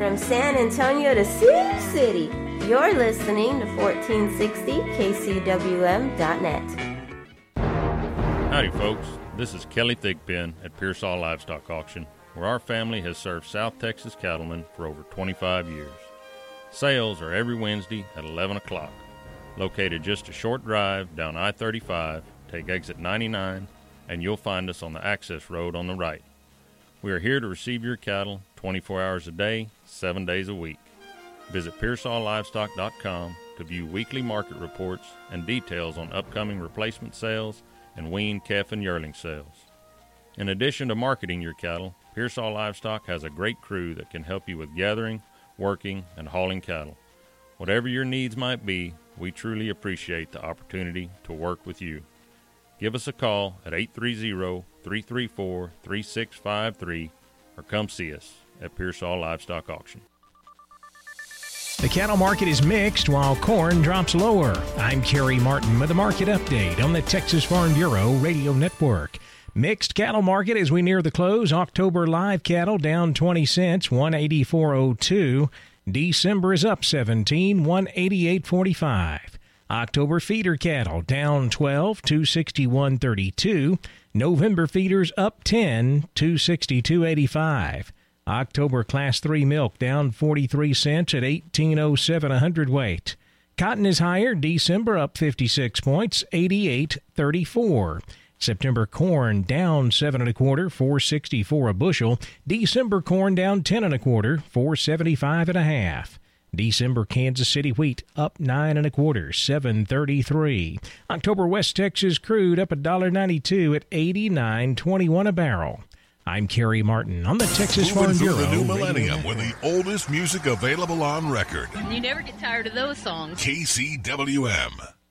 From San Antonio to Sioux City, you're listening to 1460kcwm.net. Howdy, folks. This is Kelly Thigpen at Pearsall Livestock Auction, where our family has served South Texas cattlemen for over 25 years. Sales are every Wednesday at 11 o'clock. Located just a short drive down I-35, take exit 99, and you'll find us on the access road on the right. We are here to receive your cattle 24 hours a day, 7 days a week. Visit PearsallLivestock.com to view weekly market reports and details on upcoming replacement sales and wean calf and yearling sales. In addition to marketing your cattle, Pearsall Livestock has a great crew that can help you with gathering, working, and hauling cattle. Whatever your needs might be, we truly appreciate the opportunity to work with you. Give us a call at 830-334-3653 or come see us at Pearsall Livestock Auction. The cattle market is mixed while corn drops lower. I'm Kerry Martin with a market update on the Texas Farm Bureau Radio Network. Mixed cattle market as we near the close. October live cattle down 20 cents, 184.02. December is up 17, 188.45. October feeder cattle down 12, 261.32. November feeders up 10, 262.85. October Class 3 milk down 43 cents at 18.07 a hundredweight. Cotton is higher. December up 56 points, 88.34. September corn down 7 1/4, 4.64 a bushel. December corn down 10 1/4, 4.75 1/2. December Kansas City wheat up 9 1/4, 7.33. October West Texas crude up $1.92 at 89.21 a barrel. I'm Kerry Martin on the Texas Farm Bureau. The new millennium with the oldest music available on record. You never get tired of those songs. KCWM.